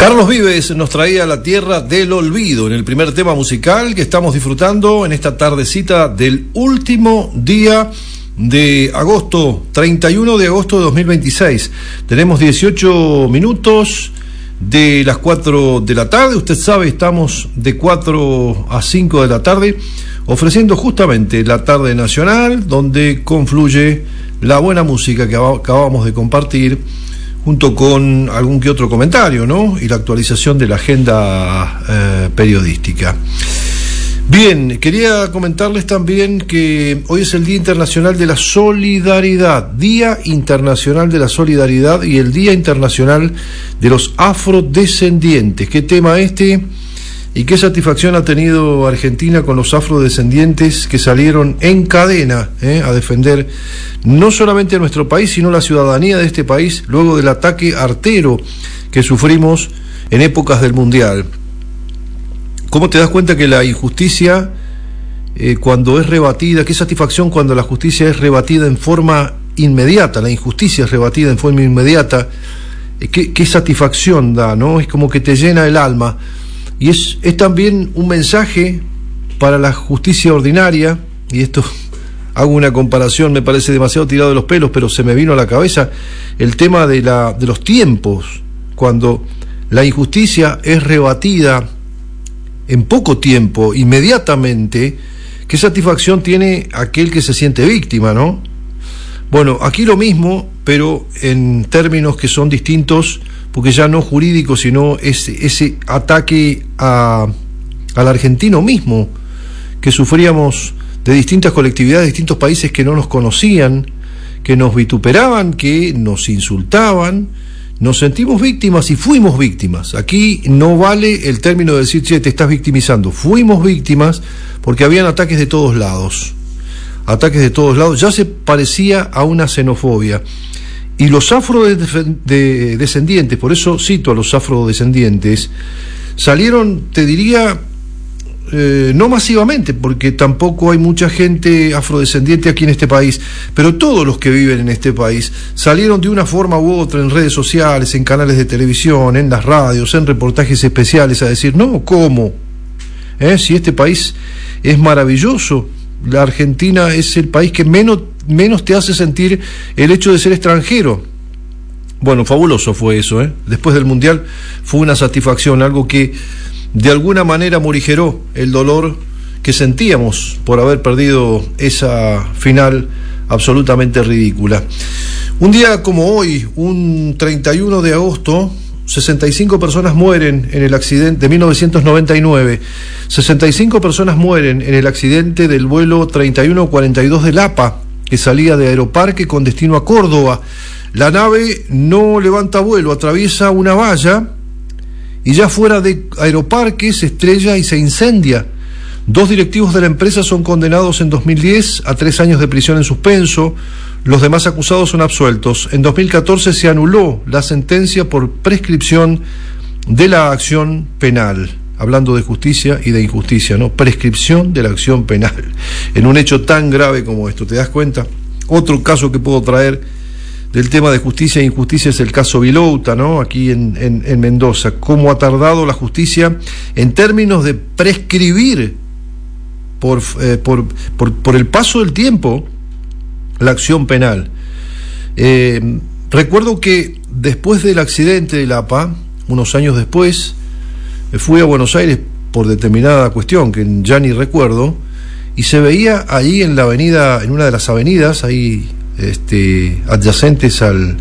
Carlos Vives nos traía La Tierra del Olvido en el primer tema musical que estamos disfrutando en esta tardecita del último día de agosto, 31 de agosto de 2026. Tenemos 18 minutos de las 4 de la tarde. Usted sabe, estamos de 4 a 5 de la tarde ofreciendo justamente la tarde nacional, donde confluye la buena música que acabamos de compartir, junto con algún que otro comentario, ¿no? Y la actualización de la agenda periodística. Bien, quería comentarles también que hoy es el Día Internacional de la Solidaridad, Día Internacional de la Solidaridad y el Día Internacional de los Afrodescendientes. ¿Qué tema este? ¿Y qué satisfacción ha tenido Argentina con los afrodescendientes que salieron en cadena a defender no solamente a nuestro país, sino la ciudadanía de este país luego del ataque artero que sufrimos en épocas del Mundial? ¿Cómo te das cuenta que la injusticia, cuando es rebatida, qué satisfacción cuando la justicia es rebatida en forma inmediata, la injusticia es rebatida en forma inmediata, qué satisfacción da, ¿no? Es como que te llena el alma. Y es también un mensaje para la justicia ordinaria, y esto hago una comparación, me parece demasiado tirado de los pelos, pero se me vino a la cabeza el tema de los tiempos, cuando la injusticia es rebatida en poco tiempo, inmediatamente, qué satisfacción tiene aquel que se siente víctima, ¿no? Bueno, aquí lo mismo, pero en términos que son distintos, porque ya no jurídico, sino ese ataque al argentino mismo, que sufríamos de distintas colectividades, de distintos países que no nos conocían, que nos vituperaban, que nos insultaban. Nos sentimos víctimas y fuimos víctimas. Aquí no vale el término de decir, che, te estás victimizando. Fuimos víctimas porque habían ataques de todos lados. Ataques de todos lados. Ya se parecía a una xenofobia. Y los afrodescendientes, por eso cito a los afrodescendientes, salieron, te diría, no masivamente, porque tampoco hay mucha gente afrodescendiente aquí en este país, pero todos los que viven en este país salieron de una forma u otra en redes sociales, en canales de televisión, en las radios, en reportajes especiales a decir, no, ¿cómo? Si este país es maravilloso, la Argentina es el país que menos te hace sentir el hecho de ser extranjero. Bueno, fabuloso fue eso, Después del Mundial fue una satisfacción, algo que de alguna manera morigeró el dolor que sentíamos por haber perdido esa final absolutamente ridícula. Un día como hoy, un 31 de agosto, 65 personas mueren en el accidente de 1999. 65 personas mueren en el accidente del vuelo 3142 del APA, que salía de Aeroparque con destino a Córdoba. La nave no levanta vuelo, atraviesa una valla y ya fuera de Aeroparque se estrella y se incendia. 2 directivos de la empresa son condenados en 2010 a 3 años de prisión en suspenso. Los demás acusados son absueltos. En 2014 se anuló la sentencia por prescripción de la acción penal. Hablando de justicia y de injusticia, ¿no? Prescripción de la acción penal. En un hecho tan grave como esto, ¿te das cuenta? Otro caso que puedo traer del tema de justicia e injusticia es el caso Vilouta, ¿no? Aquí en Mendoza. Cómo ha tardado la justicia en términos de prescribir por el paso del tiempo la acción penal. Recuerdo que después del accidente del APA, unos años después, fui a Buenos Aires por determinada cuestión que ya ni recuerdo, y se veía allí en la avenida, en una de las avenidas ahí adyacentes al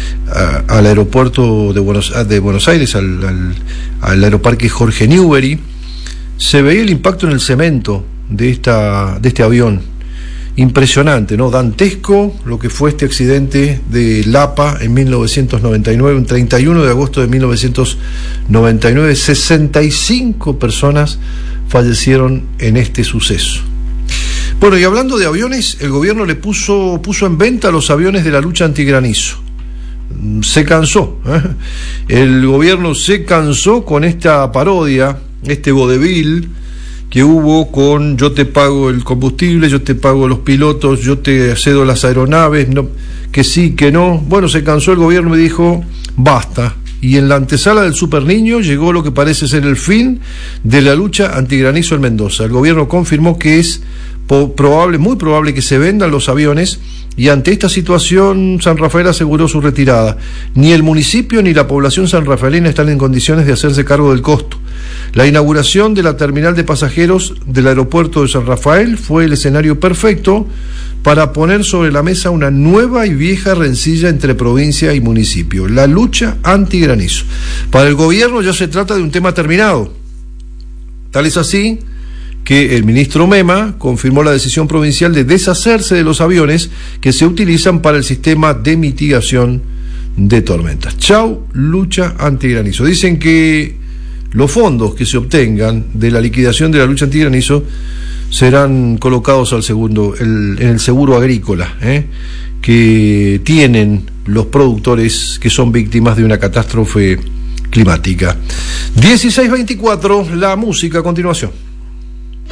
aeropuerto de Buenos Aires, al aeroparque Jorge Newbery, se veía el impacto en el cemento de este avión. Impresionante, ¿no? Dantesco lo que fue este accidente de Lapa en 1999, un 31 de agosto de 1999, 65 personas fallecieron en este suceso. Bueno, y hablando de aviones, el gobierno le puso en venta los aviones de la lucha antigranizo. Se cansó, El gobierno se cansó con esta parodia, este vodevil que hubo con yo te pago el combustible, yo te pago los pilotos, yo te cedo las aeronaves, no, que sí, que no. Bueno, se cansó el gobierno y dijo, basta, y en la antesala del Super Niño llegó lo que parece ser el fin de la lucha antigranizo en Mendoza. El gobierno confirmó que es muy probable que se vendan los aviones, y ante esta situación San Rafael aseguró su retirada. Ni el municipio ni la población sanrafaelina están en condiciones de hacerse cargo del costo. La inauguración de la terminal de pasajeros del aeropuerto de San Rafael fue el escenario perfecto para poner sobre la mesa una nueva y vieja rencilla entre provincia y municipio: la lucha antigranizo. Para el gobierno ya se trata de un tema terminado. Tal es así que el ministro Mema confirmó la decisión provincial de deshacerse de los aviones que se utilizan para el sistema de mitigación de tormentas. Chau, lucha antigranizo. Dicen que los fondos que se obtengan de la liquidación de la lucha antigranizo serán colocados en el seguro agrícola, que tienen los productores que son víctimas de una catástrofe climática. 16:24, la música a continuación.